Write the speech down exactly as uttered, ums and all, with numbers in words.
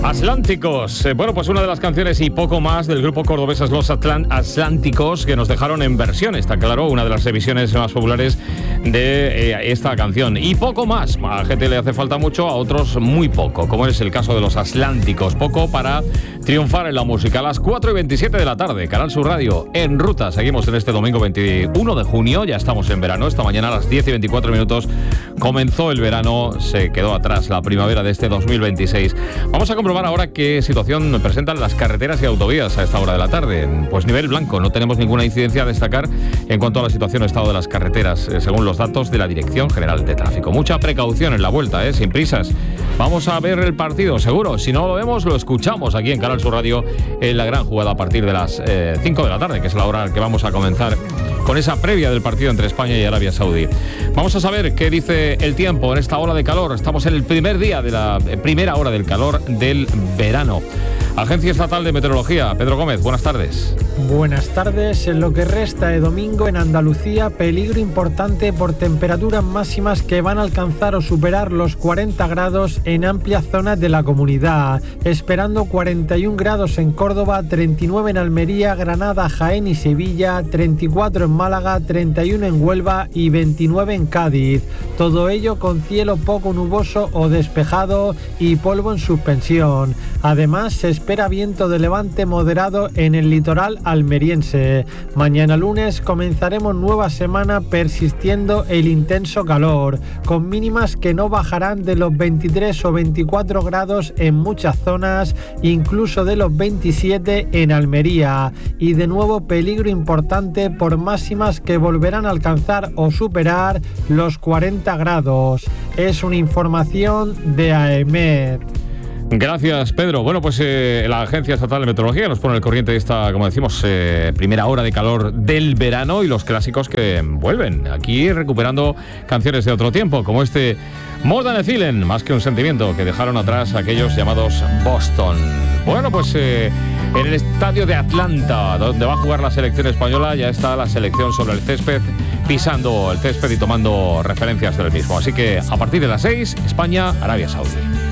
Atlánticos. Eh, bueno, pues una de las canciones y poco más del grupo cordobés Los Atlant- Atlánticos, que nos dejaron en versión, está claro, una de las revisiones más populares de eh, esta canción. Y poco más. A gente le hace falta mucho, a otros muy poco, como es el caso de Los Atlánticos. Poco para triunfar en la música. A las cuatro y veintisiete de la tarde, Canal Sur Radio, en ruta. Seguimos en este domingo veintiuno de junio, ya estamos en verano. Esta mañana a las diez y veinticuatro minutos comenzó el verano, se quedó atrás la primavera de este dos mil veintiséis. Vamos a comprobar ahora qué situación presentan las carreteras y autovías a esta hora de la tarde. Pues nivel blanco, no tenemos ninguna incidencia a destacar en cuanto a la situación o estado de las carreteras, eh, según los datos de la Dirección General de Tráfico. Mucha precaución en la vuelta, eh, sin prisas. Vamos a ver el partido, seguro. Si no lo vemos, lo escuchamos aquí en Canal Sur Radio en la gran jugada a partir de las eh, cinco de la tarde, que es la hora que vamos a comenzar con esa previa del partido entre España y Arabia Saudí. Vamos a saber qué dice el tiempo en esta ola de calor. Estamos en el primer día de la eh, primera hora del calor del verano. Agencia Estatal de Meteorología, Pedro Gómez, buenas tardes. Buenas tardes. En lo que resta de domingo en Andalucía, peligro importante por temperaturas máximas que van a alcanzar o superar los cuarenta grados en amplias zonas de la comunidad, esperando cuarenta y un grados en Córdoba, treinta y nueve en Almería, Granada, Jaén y Sevilla, treinta y cuatro en Málaga, treinta y uno en Huelva y veintinueve en Cádiz. Todo ello con cielo poco nuboso o despejado y polvo en suspensión. Además, se espera viento de levante moderado en el litoral almeriense. Mañana lunes comenzaremos nueva semana persistiendo el intenso calor, con mínimas que no bajarán de los veintitrés o veinticuatro grados en muchas zonas, incluso de los veintisiete en Almería. Y de nuevo peligro importante por máximas que volverán a alcanzar o superar los cuarenta grados. Es una información de AEMET. Gracias, Pedro. Bueno, pues eh, la Agencia Estatal de Meteorología nos pone al corriente de esta, como decimos, eh, primera hora de calor del verano y los clásicos que vuelven. Aquí recuperando canciones de otro tiempo, como este More Than a Feeling, más que un sentimiento, que dejaron atrás aquellos llamados Boston. Bueno, pues eh, en el estadio de Atlanta, donde va a jugar la selección española, ya está la selección sobre el césped, pisando el césped y tomando referencias del mismo. Así que a partir de las seis, España, Arabia Saudí.